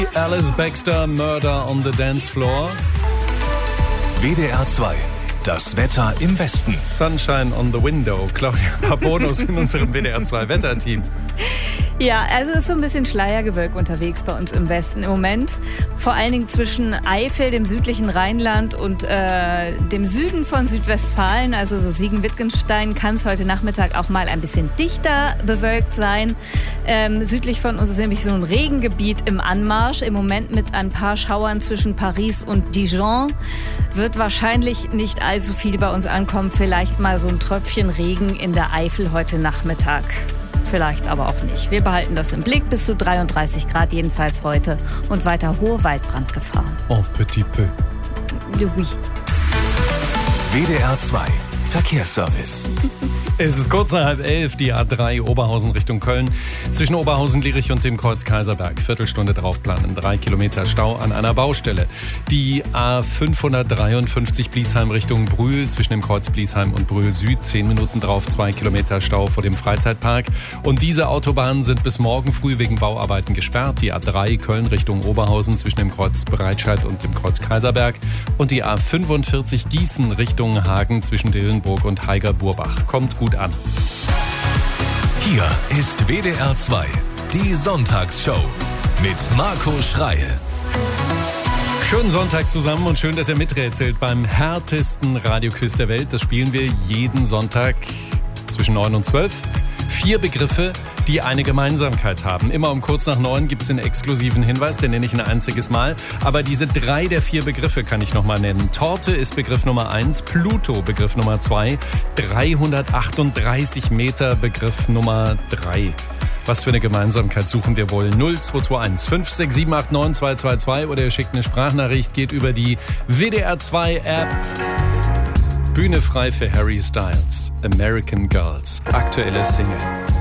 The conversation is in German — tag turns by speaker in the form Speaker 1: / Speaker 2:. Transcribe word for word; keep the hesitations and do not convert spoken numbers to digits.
Speaker 1: Alice Baxter, Murder on the Dance Floor.
Speaker 2: W D R zwei. Das Wetter im Westen.
Speaker 1: Sunshine on the Window. Claudia Bonus in unserem W D R zwei Wetterteam.
Speaker 3: Ja, also es ist so ein bisschen Schleiergewölk unterwegs bei uns im Westen im Moment. Vor allen Dingen zwischen Eifel, dem südlichen Rheinland und äh, dem Süden von Südwestfalen, also so Siegen-Wittgenstein, kann es heute Nachmittag auch mal ein bisschen dichter bewölkt sein. Ähm, südlich von uns ist nämlich so ein Regengebiet im Anmarsch, im Moment mit ein paar Schauern zwischen Paris und Dijon. Wird wahrscheinlich nicht allzu viel bei uns ankommen, vielleicht mal so ein Tröpfchen Regen in der Eifel heute Nachmittag. Vielleicht aber auch nicht. Wir behalten das im Blick. Bis zu dreiunddreißig Grad jedenfalls heute und weiter hohe Waldbrandgefahr.
Speaker 1: Oh, petit peu.
Speaker 3: Oui.
Speaker 2: W D R zwei. Verkehrsservice.
Speaker 1: Es ist kurz nach halb elf, die A drei Oberhausen Richtung Köln. Zwischen Oberhausen, Lierich und dem Kreuz Kaiserberg. Viertelstunde draufplanen. Drei Kilometer Stau an einer Baustelle. Die A fünfhundertdreiundfünfzig Bliesheim Richtung Brühl. Zwischen dem Kreuz Bliesheim und Brühl Süd. Zehn Minuten drauf, zwei Kilometer Stau vor dem Freizeitpark. Und diese Autobahnen sind bis morgen früh wegen Bauarbeiten gesperrt. Die A drei Köln Richtung Oberhausen zwischen dem Kreuz Breitscheid und dem Kreuz Kaiserberg. Und die A fünfundvierzig Gießen Richtung Hagen zwischen Dillenburg und Haiger-Burbach. Kommt gut an.
Speaker 2: Hier ist W D R zwei, die Sonntagsshow mit Marco Schreil.
Speaker 1: Schönen Sonntag zusammen und schön, dass ihr miträtselt beim härtesten Radioquiz der Welt. Das spielen wir jeden Sonntag zwischen neun und zwölf. Vier Begriffe, die eine Gemeinsamkeit haben. Immer um kurz nach neun gibt es einen exklusiven Hinweis, den nenne ich ein einziges Mal. Aber diese drei der vier Begriffe kann ich nochmal nennen. Torte ist Begriff Nummer eins, Pluto Begriff Nummer zwei, dreihundertachtunddreißig Meter Begriff Nummer drei. Was für eine Gemeinsamkeit suchen wir wohl? null zwei zwei eins fünf sechs sieben acht neun zwei zwei zwei oder ihr schickt eine Sprachnachricht, geht über die W D R zwei App. Bühne frei für Harry Styles, American Girls, aktuelle Single.